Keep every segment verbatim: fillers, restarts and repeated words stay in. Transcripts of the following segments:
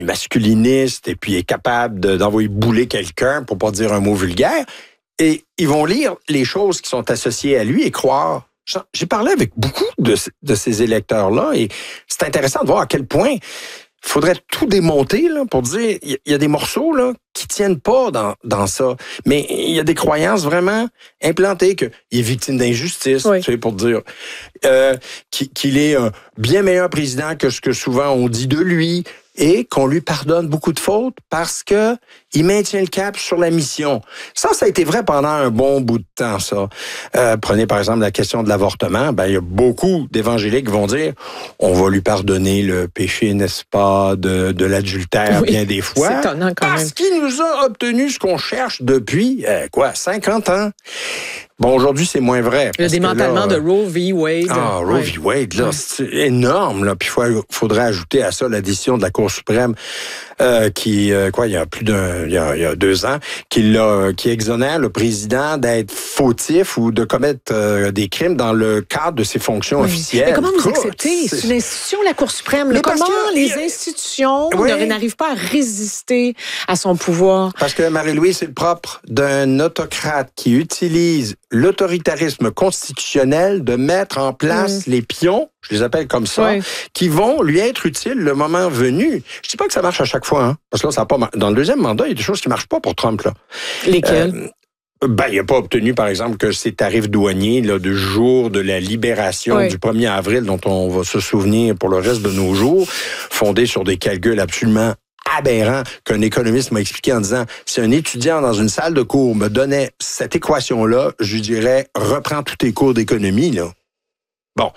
masculiniste et puis est capable de, d'envoyer bouler quelqu'un pour pas dire un mot vulgaire. Et ils vont lire les choses qui sont associées à lui et croire. J'ai parlé avec beaucoup de, de ces électeurs-là et c'est intéressant de voir à quel point il faudrait tout démonter là, pour dire il y, y a des morceaux là, qui tiennent pas dans, dans ça. Mais il y a des croyances vraiment implantées qu'il est victime d'injustice, oui. tu sais, pour dire euh, qu'il est un bien meilleur président que ce que souvent on dit de lui. Et qu'on lui pardonne beaucoup de fautes parce que il maintient le cap sur la mission. Ça, ça a été vrai pendant un bon bout de temps, ça. Euh, prenez par exemple la question de l'avortement. Ben, il y a beaucoup d'évangéliques qui vont dire on va lui pardonner le péché, n'est-ce pas, de, de l'adultère oui, bien des fois. C'est étonnant quand même. Parce qu'il nous a obtenu ce qu'on cherche depuis, euh, quoi, cinquante ans. Bon, aujourd'hui, c'est moins vrai. Le démantèlement là, de Roe v. Wade. Ah, Roe ouais. v. Wade, là, ouais. c'est énorme, là. Puis il faudrait ajouter à ça la décision de la Cour suprême euh, qui, euh, quoi, il y a plus d'un, il y a, il y a deux ans, qui, l'a, qui exonère le président d'être fautif ou de commettre euh, des crimes dans le cadre de ses fonctions oui. officielles. Mais comment vous Écoute, acceptez? C'est une institution, la Cour suprême. Là, comment que, les institutions oui. n'arrivent pas à résister à son pouvoir? Parce que, Marie-Louise, c'est le propre d'un autocrate qui utilise l'autoritarisme constitutionnel de mettre en place mmh. les pions, je les appelle comme ça, oui. qui vont lui être utiles le moment venu. Je dis pas que ça marche à chaque fois, hein, parce que là, ça a pas. Dans le deuxième mandat, il y a des choses qui marchent pas pour Trump, là. Lesquelles? Euh, Ben, il n'a pas obtenu, par exemple, que ces tarifs douaniers là, du jour de la libération oui. du premier avril, dont on va se souvenir pour le reste de nos jours, fondés sur des calculs absolument aberrant qu'un économiste m'a expliqué en disant si un étudiant dans une salle de cours me donnait cette équation-là, je lui dirais reprends tous tes cours d'économie, là. Bon.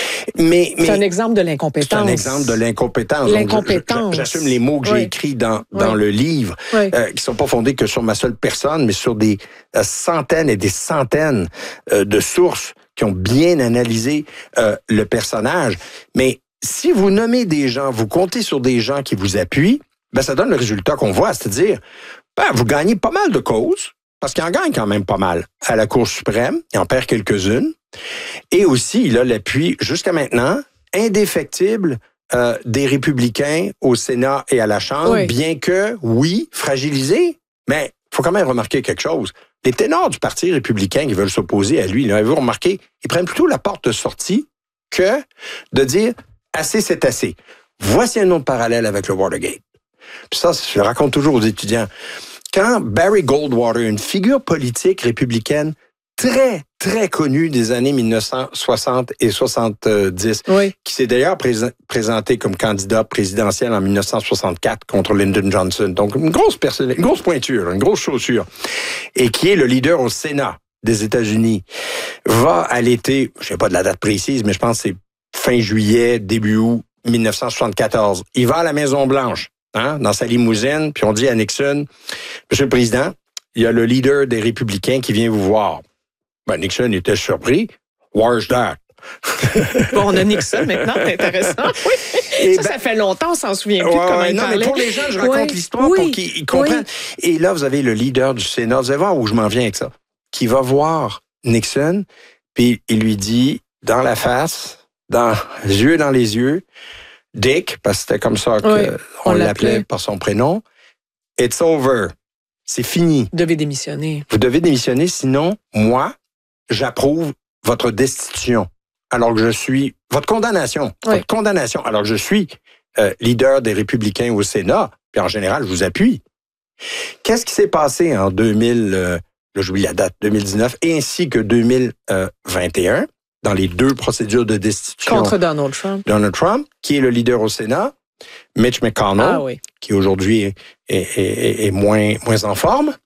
Mais, mais c'est un exemple de l'incompétence. C'est un exemple de l'incompétence. L'incompétence. Donc, je, je, j'assume les mots que oui. j'ai écrits dans, dans oui. le livre, oui. euh, qui sont pas fondés que sur ma seule personne, mais sur des euh, centaines et des centaines euh, de sources qui ont bien analysé euh, le personnage. Mais si vous nommez des gens, vous comptez sur des gens qui vous appuient, ben ça donne le résultat qu'on voit, c'est-à-dire, ben, vous gagnez pas mal de causes, parce qu'il en gagne quand même pas mal à la Cour suprême, il en perd quelques-unes, et aussi, il a l'appui, jusqu'à maintenant, indéfectible euh, des républicains au Sénat et à la Chambre, oui. bien que, oui, fragilisé, mais il faut quand même remarquer quelque chose. Les ténors du Parti républicain qui veulent s'opposer à lui, là, vous remarquez, ils prennent plutôt la porte de sortie que de dire « assez, c'est assez ». Voici un autre parallèle avec le Watergate. Puis ça, je le raconte toujours aux étudiants. Quand Barry Goldwater, une figure politique républicaine très, très connue des années mille neuf cent soixante et soixante-dix, oui. qui s'est d'ailleurs pré- présenté comme candidat présidentiel en mille neuf cent soixante-quatre contre Lyndon Johnson. Donc, une grosse personne, une grosse pointure, une grosse chaussure. Et qui est le leader au Sénat des États-Unis, va à l'été, je ne sais pas de la date précise, mais je pense que c'est fin juillet, début août, mille neuf cent soixante-quatorze. Il va à la Maison-Blanche, hein, dans sa limousine, puis on dit à Nixon, « Monsieur le Président, il y a le leader des Républicains qui vient vous voir. » Ben, Nixon était surpris. « Where's that? » Bon, on a Nixon maintenant, c'est intéressant. Oui. Et ça, ben, ça fait longtemps, on s'en souvient plus ouais, de comment ouais, il non, parlait. mais pour les gens, je raconte oui. l'histoire oui. pour qu'ils comprennent. Oui. Et là, vous avez le leader du Sénat, vous allez voir où je m'en viens avec ça, qui va voir Nixon, puis il lui dit, dans la face, dans les yeux dans les yeux, Dick, parce que c'était comme ça qu'on oui, on l'appelait, l'appelait par son prénom, « It's over. C'est fini. » Vous devez démissionner. Vous devez démissionner, sinon, moi, j'approuve votre destitution. Alors que je suis... Votre condamnation. Oui. Votre condamnation. Alors que je suis euh, leader des Républicains au Sénat, puis en général, je vous appuie. Qu'est-ce qui s'est passé en deux mille... Euh, là, j'oublie la date, deux mille dix-neuf, ainsi que deux mille vingt et un, dans les deux procédures de destitution. Contre Donald Trump. Donald Trump, qui est le leader au Sénat, Mitch McConnell, ah, oui. qui aujourd'hui est, est, est, est moins, moins en forme,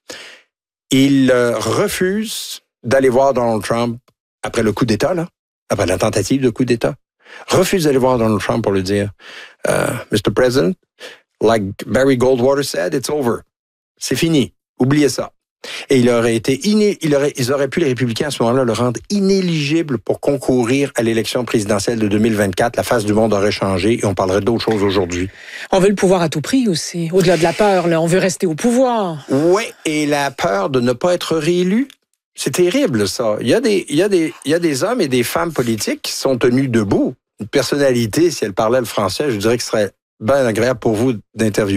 il euh, refuse d'aller voir Donald Trump après le coup d'État, là, après la tentative de coup d'État. Refuse d'aller voir Donald Trump pour lui dire uh, « Mister President, like Barry Goldwater said, it's over. C'est fini. Oubliez ça. » Et il aurait été iné, il aurait, ils auraient pu, les républicains, à ce moment-là, le rendre inéligible pour concourir à l'élection présidentielle de deux mille vingt-quatre. La face du monde aurait changé et on parlerait d'autres choses aujourd'hui. On veut le pouvoir à tout prix aussi. Au-delà de la peur, là, on veut rester au pouvoir. Oui, et la peur de ne pas être réélu. C'est terrible, ça. Il y a des, il y a des, il y a des hommes et des femmes politiques qui sont tenus debout. Une personnalité, si elle parlait le français, je dirais que ce serait bien agréable pour vous d'interviewer.